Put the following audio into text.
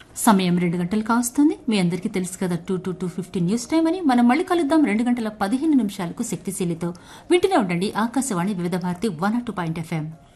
సమయం 2 గంటలు కావస్తుంది. మీ అందరికీ తెలుసు కదా 2:15 న్యూస్ టైం అని. మనం మళ్ళీ కలుద్దాం 2 గంటల 15 నిమిషాలకు శక్తిశీలితో. వింటూనే ఉండండి ఆకాశవాణి వివిధ భారతి 102.FM.